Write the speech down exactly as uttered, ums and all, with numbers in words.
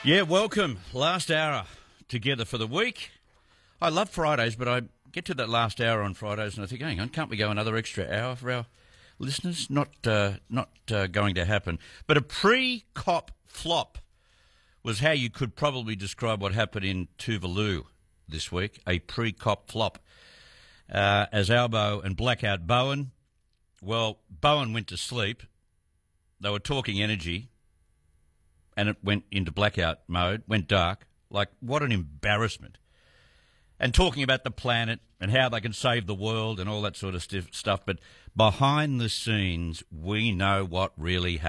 Yeah, welcome. Last hour together for the week. I love Fridays, but I get to that last hour on Fridays and I think, hang on, can't we go another extra hour for our listeners? Not uh, not uh, going to happen. But a pre-cop flop was how you could probably describe what happened in Tuvalu this week, a pre-cop flop. Uh, as Albo and Blackout Bowen, well, Bowen went to sleep. They were talking energy, and it went into blackout mode, went dark. Like, what an embarrassment. And talking about the planet and how they can save the world and all that sort of stuff. But behind the scenes, we know what really happened.